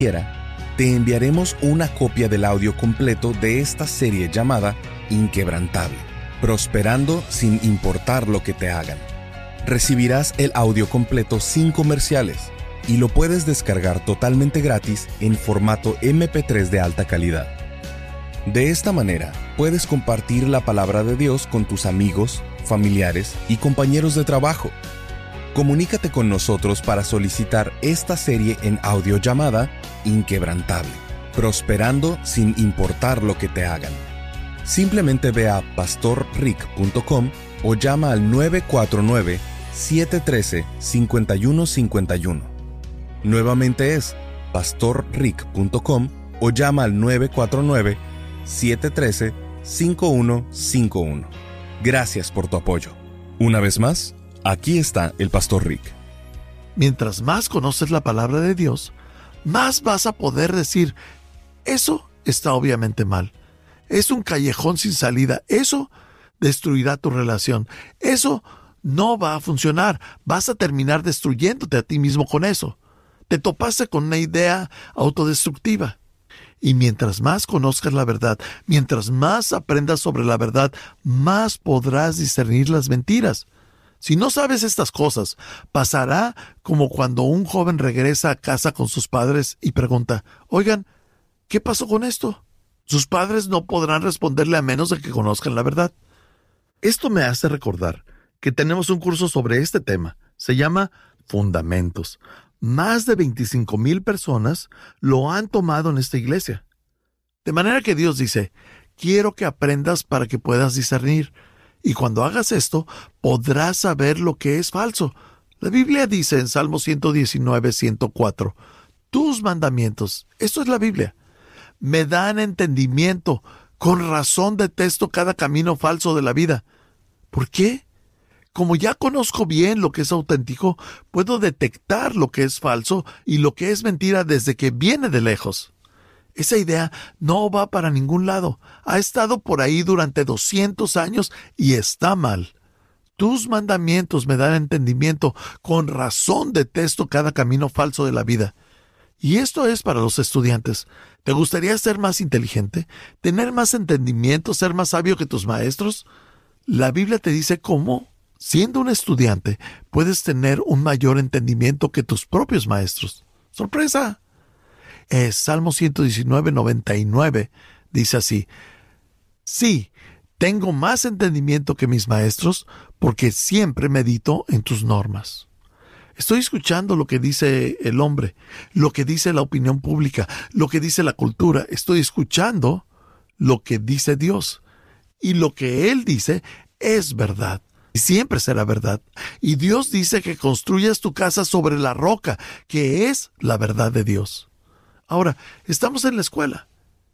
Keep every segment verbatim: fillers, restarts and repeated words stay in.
quiera, te enviaremos una copia del audio completo de esta serie llamada Inquebrantable, prosperando sin importar lo que te hagan. Recibirás el audio completo sin comerciales y lo puedes descargar totalmente gratis en formato eme pe tres de alta calidad. De esta manera, puedes compartir la palabra de Dios con tus amigos, familiares y compañeros de trabajo. Comunícate con nosotros para solicitar esta serie en audio llamada Inquebrantable, prosperando sin importar lo que te hagan. Simplemente ve a pastor rick punto com o llama al nueve cuatro nueve, siete uno tres, cinco uno cinco uno. Nuevamente es pastor rick punto com o llama al nueve cuatro nueve, siete uno tres, cinco uno cinco uno. Gracias por tu apoyo. Una vez más, aquí está el Pastor Rick. Mientras más conoces la palabra de Dios, más vas a poder decir, eso está obviamente mal. Es un callejón sin salida. Eso destruirá tu relación. Eso no va a funcionar. Vas a terminar destruyéndote a ti mismo con eso. Te topaste con una idea autodestructiva. Y mientras más conozcas la verdad, mientras más aprendas sobre la verdad, más podrás discernir las mentiras. Si no sabes estas cosas, pasará como cuando un joven regresa a casa con sus padres y pregunta, oigan, ¿qué pasó con esto? Sus padres no podrán responderle a menos de que conozcan la verdad. Esto me hace recordar que tenemos un curso sobre este tema. Se llama Fundamentos. Más de veinticinco mil personas lo han tomado en esta iglesia. De manera que Dios dice, quiero que aprendas para que puedas discernir. Y cuando hagas esto, podrás saber lo que es falso. La Biblia dice en Salmo ciento diecinueve, ciento cuatro, tus mandamientos, esto es la Biblia, me dan entendimiento, con razón detesto cada camino falso de la vida. ¿Por qué? Como ya conozco bien lo que es auténtico, puedo detectar lo que es falso y lo que es mentira desde que viene de lejos. Esa idea no va para ningún lado. Ha estado por ahí durante doscientos años y está mal. Tus mandamientos me dan entendimiento. Con razón detesto cada camino falso de la vida. Y esto es para los estudiantes. ¿Te gustaría ser más inteligente? ¿Tener más entendimiento? ¿Ser más sabio que tus maestros? La Biblia te dice cómo, siendo un estudiante, puedes tener un mayor entendimiento que tus propios maestros. ¡Sorpresa! Eh, Salmo ciento diecinueve, noventa y nueve dice así, sí, tengo más entendimiento que mis maestros porque siempre medito en tus normas. Estoy escuchando lo que dice el hombre, lo que dice la opinión pública, lo que dice la cultura. Estoy escuchando lo que dice Dios. Y lo que Él dice es verdad. Y siempre será verdad. Y Dios dice que construyas tu casa sobre la roca, que es la verdad de Dios. Ahora, estamos en la escuela.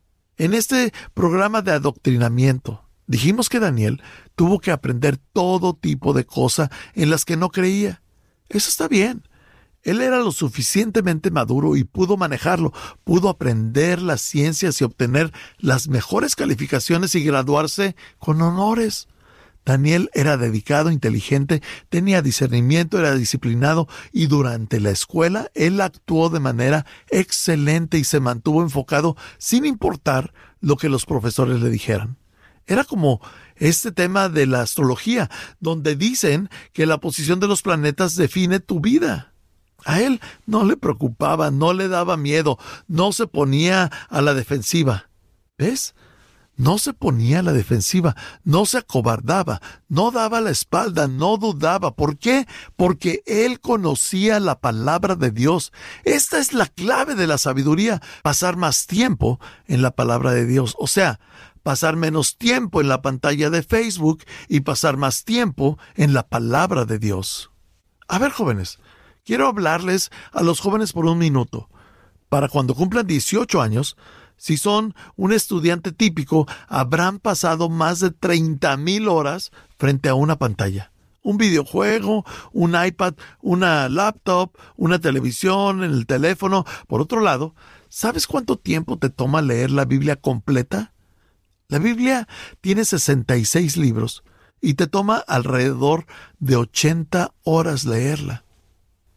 En este programa de adoctrinamiento, dijimos que Daniel tuvo que aprender todo tipo de cosas en las que no creía. Eso está bien. Él era lo suficientemente maduro y pudo manejarlo, pudo aprender las ciencias y obtener las mejores calificaciones y graduarse con honores. Daniel era dedicado, inteligente, tenía discernimiento, era disciplinado y durante la escuela él actuó de manera excelente y se mantuvo enfocado sin importar lo que los profesores le dijeran. Era como este tema de la astrología, donde dicen que la posición de los planetas define tu vida. A él no le preocupaba, no le daba miedo, no se ponía a la defensiva. ¿Ves? No se ponía a la defensiva, no se acobardaba, no daba la espalda, no dudaba. ¿Por qué? Porque él conocía la palabra de Dios. Esta es la clave de la sabiduría, pasar más tiempo en la palabra de Dios. O sea, pasar menos tiempo en la pantalla de Facebook y pasar más tiempo en la palabra de Dios. A ver, jóvenes, quiero hablarles a los jóvenes por un minuto. Para cuando cumplan dieciocho años, si son un estudiante típico, habrán pasado más de treinta mil horas frente a una pantalla. Un videojuego, un iPad, una laptop, una televisión, en el teléfono. Por otro lado, ¿sabes cuánto tiempo te toma leer la Biblia completa? La Biblia tiene sesenta y seis libros y te toma alrededor de ochenta horas leerla.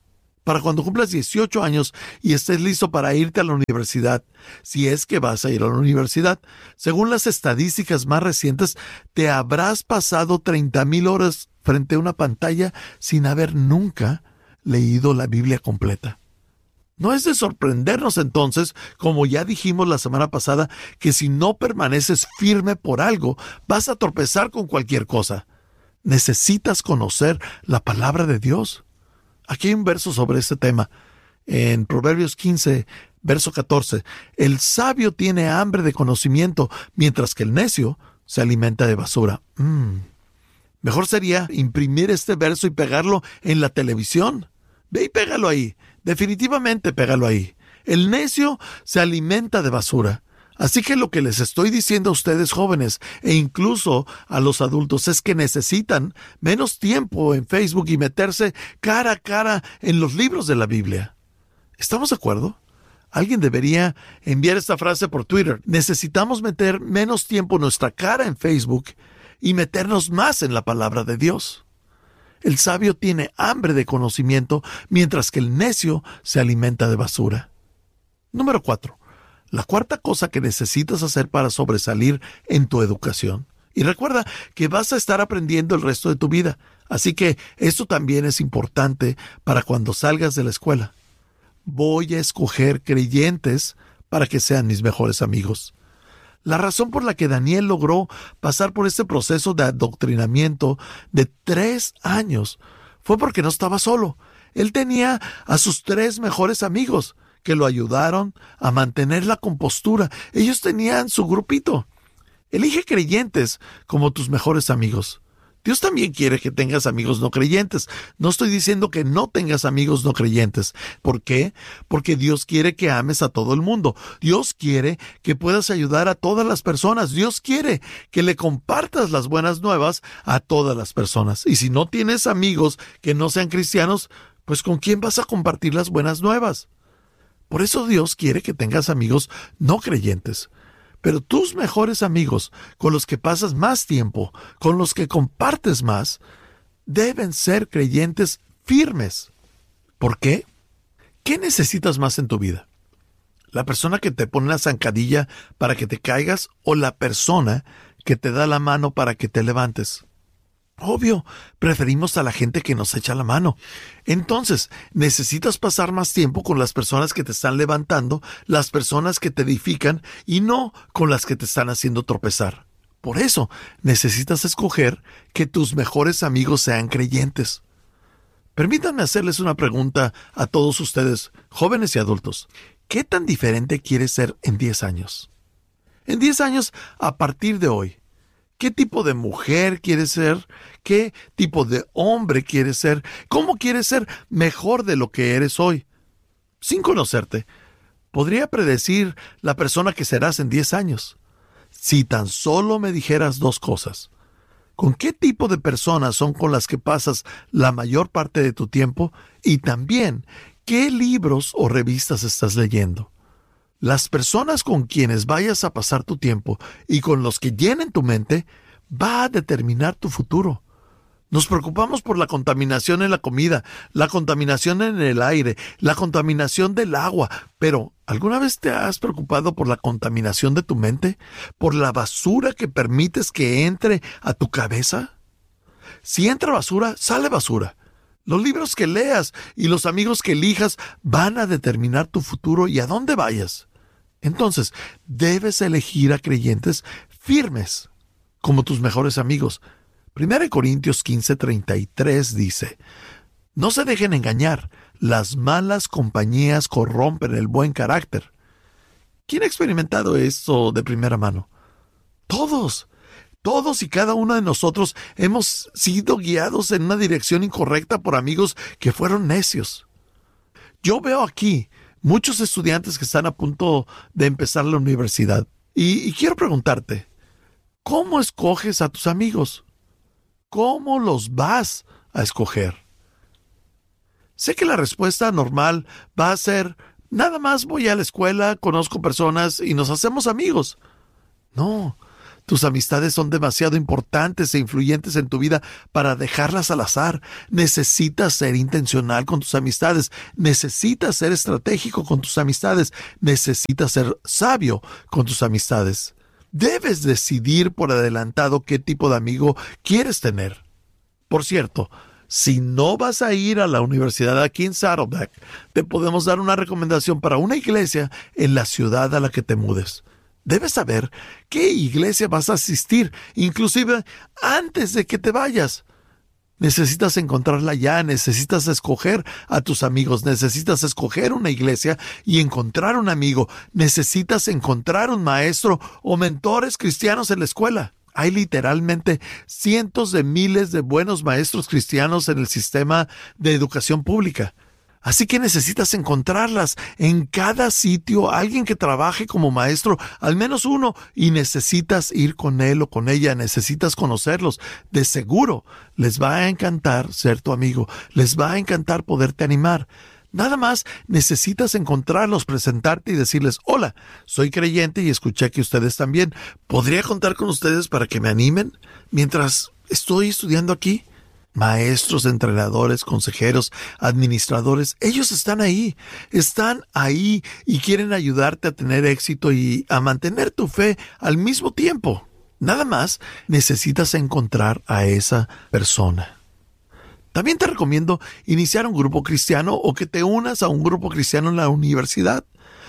para cuando cumplas dieciocho años y estés listo para irte a la universidad, si es que vas a ir a la universidad. Según las estadísticas más recientes, te habrás pasado treinta mil horas frente a una pantalla sin haber nunca leído la Biblia completa. No es de sorprendernos entonces, como ya dijimos la semana pasada, que si no permaneces firme por algo, vas a tropezar con cualquier cosa. Necesitas conocer la palabra de Dios. Aquí hay un verso sobre este tema. En Proverbios quince, verso catorce. El sabio tiene hambre de conocimiento, mientras que el necio se alimenta de basura. Mm. Mejor sería imprimir este verso y pegarlo en la televisión. Ve y pégalo ahí. Definitivamente pégalo ahí. El necio se alimenta de basura. Así que lo que les estoy diciendo a ustedes jóvenes e incluso a los adultos es que necesitan menos tiempo en Facebook y meterse cara a cara en los libros de la Biblia. ¿Estamos de acuerdo? Alguien debería enviar esta frase por Twitter. Necesitamos meter menos tiempo nuestra cara en Facebook y meternos más en la palabra de Dios. El sabio tiene hambre de conocimiento, mientras que el necio se alimenta de basura. Número cuatro. La cuarta cosa que necesitas hacer para sobresalir en tu educación. Y recuerda que vas a estar aprendiendo el resto de tu vida. Así que esto también es importante para cuando salgas de la escuela. Voy a escoger creyentes para que sean mis mejores amigos. La razón por la que Daniel logró pasar por este proceso de adoctrinamiento de tres años fue porque no estaba solo. Él tenía a sus tres mejores amigos que lo ayudaron a mantener la compostura. Ellos tenían su grupito. Elige creyentes como tus mejores amigos. Dios también quiere que tengas amigos no creyentes. No estoy diciendo que no tengas amigos no creyentes. ¿Por qué? Porque Dios quiere que ames a todo el mundo. Dios quiere que puedas ayudar a todas las personas. Dios quiere que le compartas las buenas nuevas a todas las personas. Y si no tienes amigos que no sean cristianos, pues ¿con quién vas a compartir las buenas nuevas? Por eso Dios quiere que tengas amigos no creyentes. Pero tus mejores amigos, con los que pasas más tiempo, con los que compartes más, deben ser creyentes firmes. ¿Por qué? ¿Qué necesitas más en tu vida? ¿La persona que te pone la zancadilla para que te caigas o la persona que te da la mano para que te levantes? Obvio, preferimos a la gente que nos echa la mano. Entonces, necesitas pasar más tiempo con las personas que te están levantando, las personas que te edifican y no con las que te están haciendo tropezar. Por eso, necesitas escoger que tus mejores amigos sean creyentes. Permítanme hacerles una pregunta a todos ustedes, jóvenes y adultos. ¿Qué tan diferente quieres ser en diez años? En diez años, a partir de hoy, ¿qué tipo de mujer quieres ser? ¿Qué tipo de hombre quieres ser? ¿Cómo quieres ser mejor de lo que eres hoy? Sin conocerte, podría predecir la persona que serás en diez años. Si tan solo me dijeras dos cosas. ¿Con qué tipo de personas son con las que pasas la mayor parte de tu tiempo? Y también, ¿qué libros o revistas estás leyendo? Las personas con quienes vayas a pasar tu tiempo y con los que llenen tu mente va a determinar tu futuro. Nos preocupamos por la contaminación en la comida, la contaminación en el aire, la contaminación del agua, pero ¿alguna vez te has preocupado por la contaminación de tu mente? ¿Por la basura que permites que entre a tu cabeza? Si entra basura, sale basura. Los libros que leas y los amigos que elijas van a determinar tu futuro y a dónde vayas. Entonces, debes elegir a creyentes firmes como tus mejores amigos. Primera de Corintios quince, treinta y tres dice, no se dejen engañar, las malas compañías corrompen el buen carácter. ¿Quién ha experimentado esto de primera mano? Todos. Todos y cada uno de nosotros hemos sido guiados en una dirección incorrecta por amigos que fueron necios. Yo veo aquí muchos estudiantes que están a punto de empezar la universidad. Y, y quiero preguntarte, ¿cómo escoges a tus amigos? ¿Cómo los vas a escoger? Sé que la respuesta normal va a ser, nada más voy a la escuela, conozco personas y nos hacemos amigos. No. Tus amistades son demasiado importantes e influyentes en tu vida para dejarlas al azar. Necesitas ser intencional con tus amistades. Necesitas ser estratégico con tus amistades. Necesitas ser sabio con tus amistades. Debes decidir por adelantado qué tipo de amigo quieres tener. Por cierto, si no vas a ir a la universidad aquí en Saddleback, te podemos dar una recomendación para una iglesia en la ciudad a la que te mudes. Debes saber qué iglesia vas a asistir, inclusive antes de que te vayas. Necesitas encontrarla ya, necesitas escoger a tus amigos, necesitas escoger una iglesia y encontrar un amigo, necesitas encontrar un maestro o mentores cristianos en la escuela. Hay literalmente cientos de miles de buenos maestros cristianos en el sistema de educación pública. Así que necesitas encontrarlas en cada sitio, alguien que trabaje como maestro, al menos uno, y necesitas ir con él o con ella, necesitas conocerlos. De seguro les va a encantar ser tu amigo, les va a encantar poderte animar. Nada más necesitas encontrarlos, presentarte y decirles: hola, soy creyente y escuché que ustedes también. ¿Podría contar con ustedes para que me animen mientras estoy estudiando aquí? Maestros, entrenadores, consejeros, administradores, ellos están ahí, están ahí y quieren ayudarte a tener éxito y a mantener tu fe al mismo tiempo. Nada más necesitas encontrar a esa persona. También te recomiendo iniciar un grupo cristiano o que te unas a un grupo cristiano en la universidad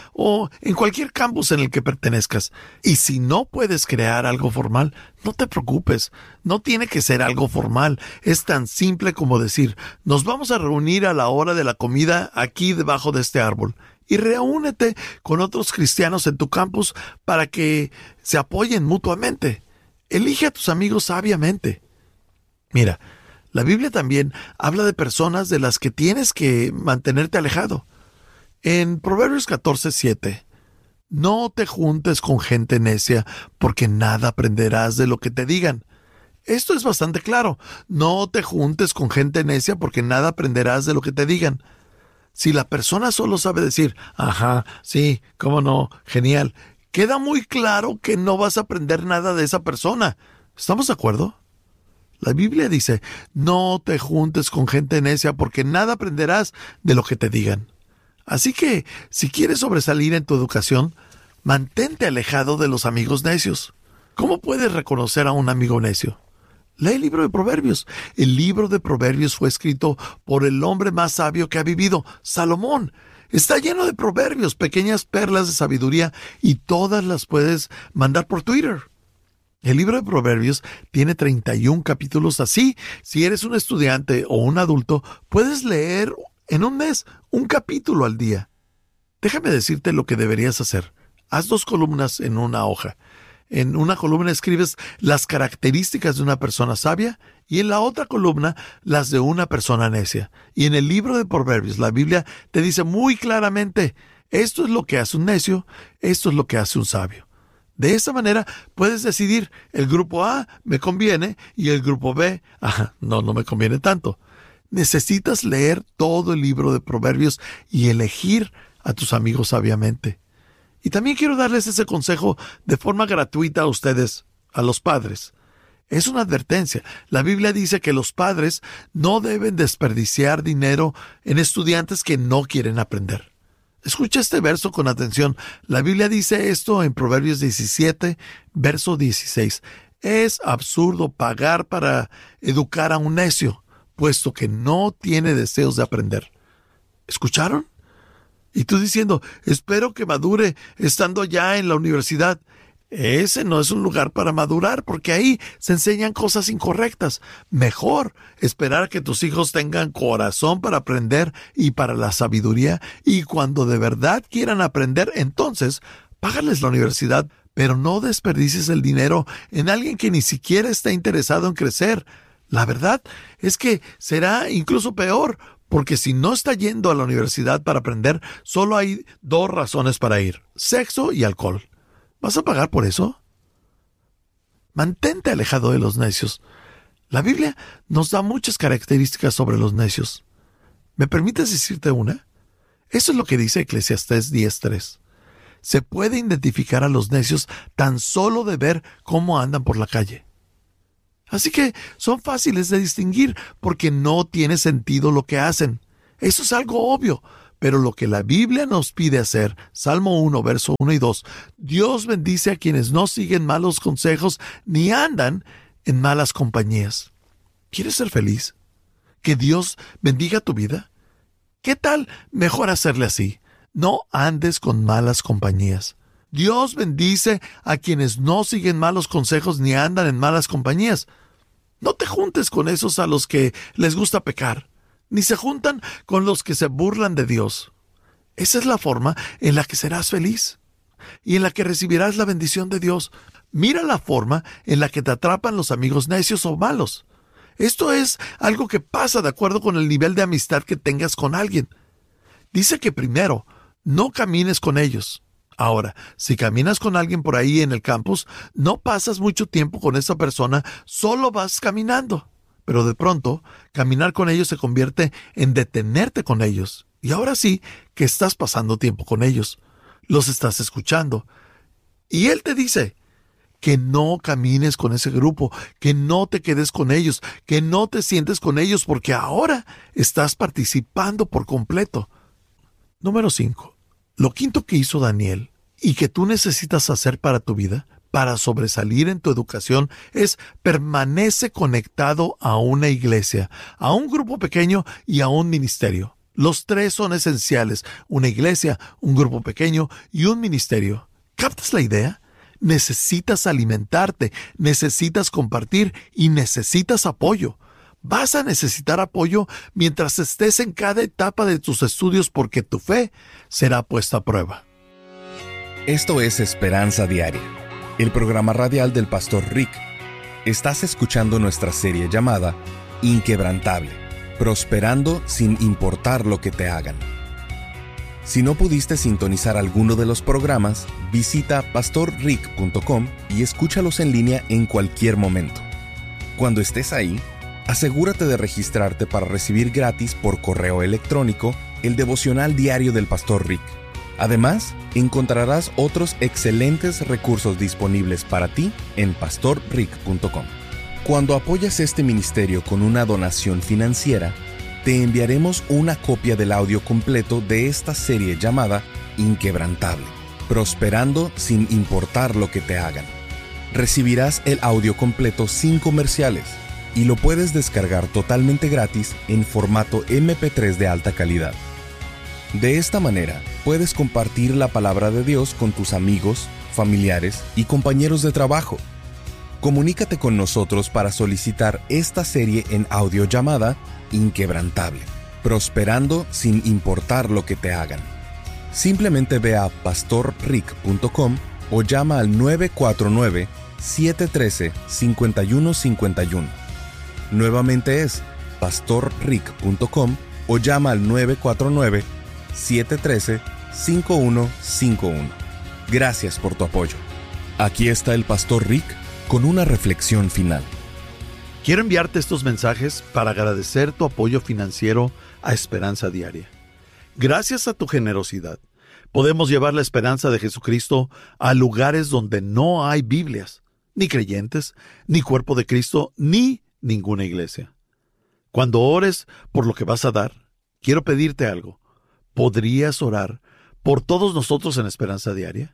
o en cualquier campus en el que pertenezcas. Y si no puedes crear algo formal, no te preocupes, no tiene que ser algo formal. Es tan simple como decir: nos vamos a reunir a la hora de la comida aquí debajo de este árbol. Y reúnete con otros cristianos en tu campus para que se apoyen mutuamente. Elige a tus amigos sabiamente. Mira, la Biblia también habla de personas de las que tienes que mantenerte alejado. En Proverbios catorce siete, no te juntes con gente necia, porque nada aprenderás de lo que te digan. Esto es bastante claro. No te juntes con gente necia, porque nada aprenderás de lo que te digan. Si la persona solo sabe decir: ajá, sí, cómo no, genial, queda muy claro que no vas a aprender nada de esa persona. ¿Estamos de acuerdo? La Biblia dice: no te juntes con gente necia, porque nada aprenderás de lo que te digan. Así que, si quieres sobresalir en tu educación, mantente alejado de los amigos necios. ¿Cómo puedes reconocer a un amigo necio? Lee el libro de Proverbios. El libro de Proverbios fue escrito por el hombre más sabio que ha vivido, Salomón. Está lleno de proverbios, pequeñas perlas de sabiduría, y todas las puedes mandar por Twitter. El libro de Proverbios tiene treinta y un capítulos. Así, si eres un estudiante o un adulto, puedes leer en un mes un capítulo al día. Déjame decirte lo que deberías hacer. Haz dos columnas en una hoja. En una columna escribes las características de una persona sabia y en la otra columna las de una persona necia. Y en el libro de Proverbios, la Biblia te dice muy claramente: esto es lo que hace un necio, esto es lo que hace un sabio. De esa manera puedes decidir: el grupo A me conviene y el grupo B, ah, no, no me conviene tanto. Necesitas leer todo el libro de Proverbios y elegir a tus amigos sabiamente. Y también quiero darles ese consejo de forma gratuita a ustedes, a los padres. Es una advertencia. La Biblia dice que los padres no deben desperdiciar dinero en estudiantes que no quieren aprender. Escucha este verso con atención. La Biblia dice esto en Proverbios diecisiete, verso dieciséis. Es absurdo pagar para educar a un necio, puesto que no tiene deseos de aprender. ¿Escucharon? Y tú diciendo: espero que madure estando ya en la universidad. Ese no es un lugar para madurar, porque ahí se enseñan cosas incorrectas. Mejor esperar a que tus hijos tengan corazón para aprender y para la sabiduría, y cuando de verdad quieran aprender, entonces págales la universidad, pero no desperdicies el dinero en alguien que ni siquiera está interesado en crecer. La verdad es que será incluso peor, porque si no está yendo a la universidad para aprender, solo hay dos razones para ir: sexo y alcohol. ¿Vas a pagar por eso? Mantente alejado de los necios. La Biblia nos da muchas características sobre los necios. ¿Me permites decirte una? Eso es lo que dice Eclesiastés diez tres. Se puede identificar a los necios tan solo de ver cómo andan por la calle. Así que son fáciles de distinguir porque no tiene sentido lo que hacen. Eso es algo obvio, pero lo que la Biblia nos pide hacer, Salmo uno, verso uno y dos, Dios bendice a quienes no siguen malos consejos ni andan en malas compañías. ¿Quieres ser feliz? ¿Que Dios bendiga tu vida? ¿Qué tal mejor hacerle así? No andes con malas compañías. Dios bendice a quienes no siguen malos consejos ni andan en malas compañías. No te juntes con esos a los que les gusta pecar, ni se juntan con los que se burlan de Dios. Esa es la forma en la que serás feliz y en la que recibirás la bendición de Dios. Mira la forma en la que te atrapan los amigos necios o malos. Esto es algo que pasa de acuerdo con el nivel de amistad que tengas con alguien. Dice que primero, no camines con ellos. Ahora, si caminas con alguien por ahí en el campus, no pasas mucho tiempo con esa persona, solo vas caminando. Pero de pronto, caminar con ellos se convierte en detenerte con ellos. Y ahora sí que estás pasando tiempo con ellos. Los estás escuchando. Y Él te dice que no camines con ese grupo, que no te quedes con ellos, que no te sientes con ellos, porque ahora estás participando por completo. Número cinco. Lo quinto que hizo Daniel y que tú necesitas hacer para tu vida, para sobresalir en tu educación, es permanece conectado a una iglesia, a un grupo pequeño y a un ministerio. Los tres son esenciales: una iglesia, un grupo pequeño y un ministerio. ¿Captas la idea? Necesitas alimentarte, necesitas compartir y necesitas apoyo. Vas a necesitar apoyo mientras estés en cada etapa de tus estudios porque tu fe será puesta a prueba. Esto es Esperanza Diaria, el programa radial del Pastor Rick. Estás escuchando nuestra serie llamada Inquebrantable, prosperando sin importar lo que te hagan. Si no pudiste sintonizar alguno de los programas, visita pastor rick punto com y escúchalos en línea en cualquier momento. Cuando estés ahí, asegúrate de registrarte para recibir gratis por correo electrónico el devocional diario del Pastor Rick. Además, encontrarás otros excelentes recursos disponibles para ti en pastor rick punto com. Cuando apoyas este ministerio con una donación financiera, te enviaremos una copia del audio completo de esta serie llamada Inquebrantable, prosperando sin importar lo que te hagan. Recibirás el audio completo sin comerciales y lo puedes descargar totalmente gratis en formato eme pe tres de alta calidad. De esta manera, puedes compartir la palabra de Dios con tus amigos, familiares y compañeros de trabajo. Comunícate con nosotros para solicitar esta serie en audio llamada Inquebrantable, prosperando sin importar lo que te hagan. Simplemente ve a pastor rick punto com o llama al nueve cuatro nueve, siete uno tres, cinco uno cinco uno. Nuevamente es pastor rick punto com o llama al nueve cuatro nueve, siete uno tres, cinco uno cinco uno. Gracias por tu apoyo. Aquí está el Pastor Rick con una reflexión final. Quiero enviarte estos mensajes para agradecer tu apoyo financiero a Esperanza Diaria. Gracias a tu generosidad, podemos llevar la esperanza de Jesucristo a lugares donde no hay Biblias, ni creyentes, ni cuerpo de Cristo, ni ninguna iglesia. Cuando ores por lo que vas a dar, quiero pedirte algo. ¿Podrías orar por todos nosotros en Esperanza Diaria?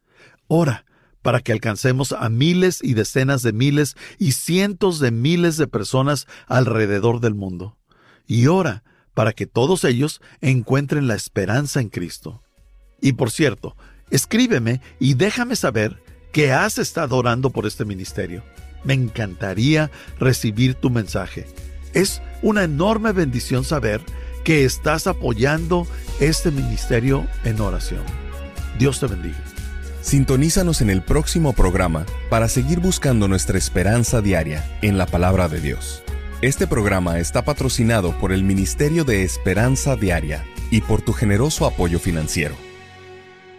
Ora para que alcancemos a miles y decenas de miles y cientos de miles de personas alrededor del mundo. Y ora para que todos ellos encuentren la esperanza en Cristo. Y por cierto, escríbeme y déjame saber que has estado orando por este ministerio. Me encantaría recibir tu mensaje. Es una enorme bendición saber que estás apoyando este ministerio en oración. Dios te bendiga. Sintonízanos en el próximo programa para seguir buscando nuestra esperanza diaria en la palabra de Dios. Este programa está patrocinado por el Ministerio de Esperanza Diaria y por tu generoso apoyo financiero.